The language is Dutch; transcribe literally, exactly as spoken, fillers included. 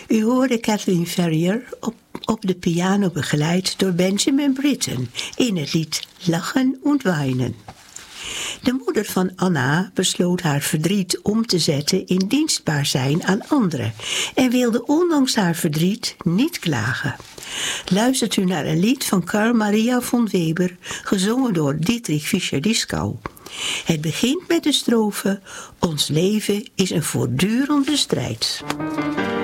U hoorde Kathleen Ferrier op, op de piano begeleid door Benjamin Britten in het lied Lachen und Weinen. De moeder van Anna besloot haar verdriet om te zetten in dienstbaar zijn aan anderen en wilde ondanks haar verdriet niet klagen. Luistert u naar een lied van Carl Maria von Weber, gezongen door Dietrich Fischer-Dieskau. Het begint met de strofe: ons leven is een voortdurende strijd.